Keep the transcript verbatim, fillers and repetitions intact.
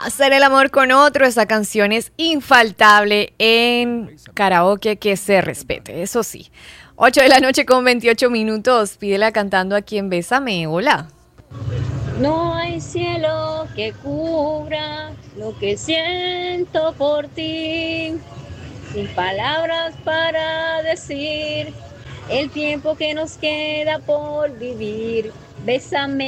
Hacer el amor con otro, esa canción es infaltable en karaoke, que se respete, eso sí. ocho de la noche con veintiocho minutos, pídela cantando aquí en Bésame, hola. No hay cielo que cubra lo que siento por ti, sin palabras para decir el tiempo que nos queda por vivir. Bésame.